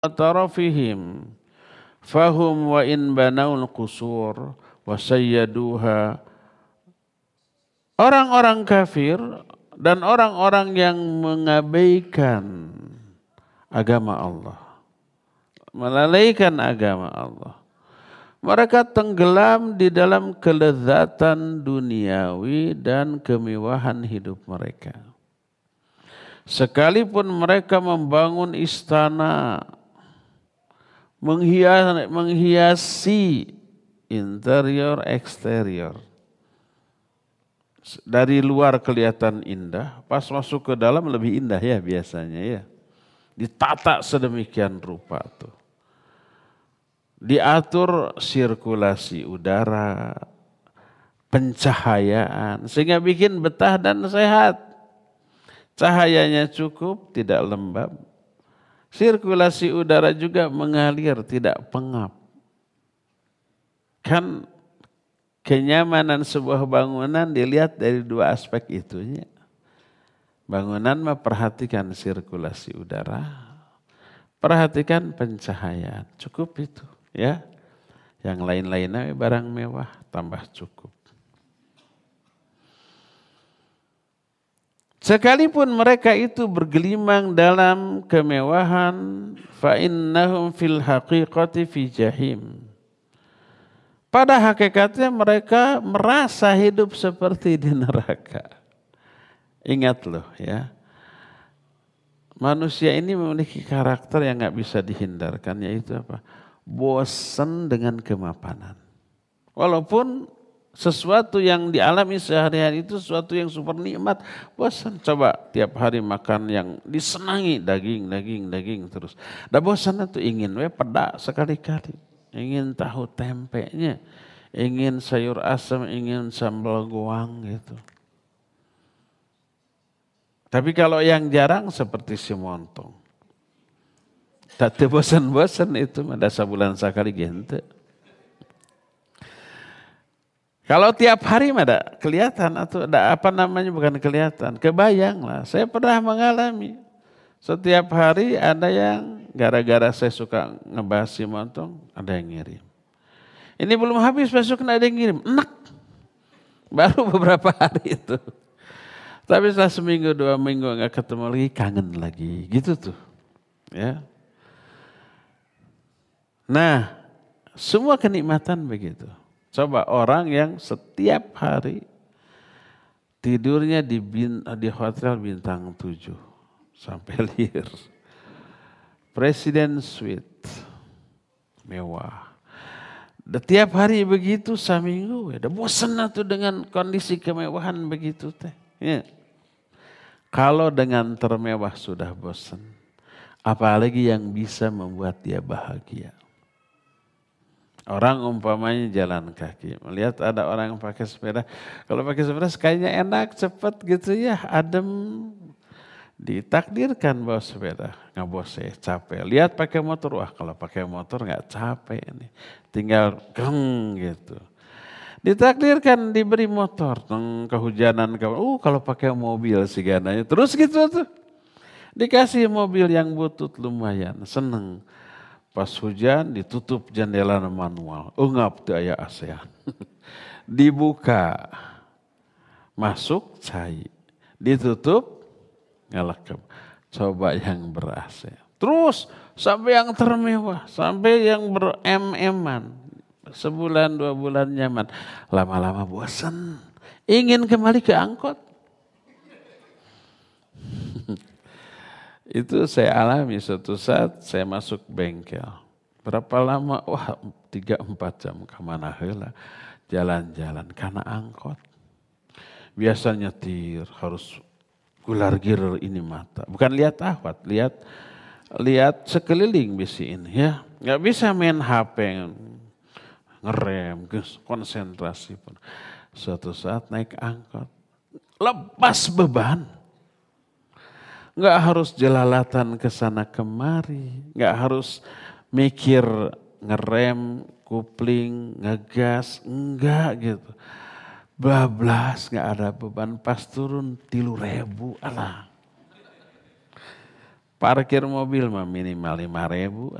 tarafihim fahum wa in banaul qusur wa sayyaduha. Orang-orang kafir dan orang-orang yang mengabaikan agama Allah, melalaikan agama Allah, mereka tenggelam di dalam kelezatan duniawi dan kemewahan hidup mereka. Sekalipun mereka membangun istana, menghiasi interior eksterior, dari luar kelihatan indah, pas masuk ke dalam lebih indah ya biasanya ya. Ditata sedemikian rupa tuh. Diatur sirkulasi udara, pencahayaan, sehingga bikin betah dan sehat. Cahayanya cukup, tidak lembab. Sirkulasi udara juga mengalir, tidak pengap. Kan kenyamanan sebuah bangunan dilihat dari dua aspek itunya. Bangunan memperhatikan sirkulasi udara, perhatikan pencahayaan, cukup itu ya. Yang lain-lainnya barang mewah tambah cukup. Sekalipun mereka itu bergelimang dalam kemewahan, fa innahum fil haqiqati fi jahim. Pada hakikatnya mereka merasa hidup seperti di neraka. Ingat loh ya, manusia ini memiliki karakter yang gak bisa dihindarkan, yaitu apa? Bosan dengan kemapanan. Walaupun sesuatu yang dialami sehari-hari itu sesuatu yang super nikmat, bosan. Coba tiap hari makan yang disenangi, daging terus. Dah bosan itu ingin pedak sekali-kali, ingin tahu tempenya, ingin sayur asam, ingin sambal goang gitu. Tapi kalau yang jarang seperti si montong, tak bosan-bosan itu, ada sabulan sekali gente. Kalau tiap hari ada kelihatan atau ada apa namanya, bukan kelihatan, kebayang lah. Saya pernah mengalami. Setiap hari ada yang gara-gara saya suka ngebahas si montong, ada yang ngirim. Ini belum habis, besok ada yang ngirim. Enak. Baru beberapa hari itu. Tapi setelah seminggu, 2 minggu nggak ketemu lagi, kangen lagi. Gitu tuh. Ya. Nah, semua kenikmatan begitu. Coba orang yang setiap hari tidurnya di hotel bintang 7 sampai lir. Presiden suite, mewah. Tiap hari begitu seminggu, udah bosan tuh dengan kondisi kemewahan begitu teh. Ya. Kalau dengan termewah sudah bosan, apalagi yang bisa membuat dia bahagia. Orang umpamanya jalan kaki, melihat ada orang yang pakai sepeda. Kalau pakai sepeda kayaknya enak, cepat gitu ya, adem. Ditakdirkan bawa sepeda, nggak bosan, capek. Lihat pakai motor, wah kalau pakai motor nggak capek nih, tinggal geng gitu. Ditakdirkan diberi motor, kehujanan, kalau pakai mobil sih gananya, terus gitu tuh. Dikasih mobil yang butut lumayan, seneng. Pas hujan ditutup jendela manual. Ungap tuh aya ASEAN. Dibuka. Masuk cair. Ditutup ngelekem. Coba yang ber-AC. Terus sampai yang termewah, sampai yang ber-MM-an. Sebulan 2 bulan nyaman. Lama-lama bosan. Ingin kembali ke angkot. Itu saya alami suatu saat saya masuk bengkel. Berapa lama? Wah 3-4 jam kemana heula. Jalan-jalan karena angkot. Biasanya nyetir harus gular-gir ini mata. Bukan lihat ahwat, lihat sekeliling bisi ini ya. Gak bisa main HP, ngerem, konsentrasi pun. Suatu saat naik angkot, lepas beban. Nggak harus jelalatan ke sana kemari, nggak harus mikir ngerem, kupling, ngegas, enggak gitu. Bablas, nggak ada beban, pas turun 3.000, alah. Parkir mobil mah minimal 5.000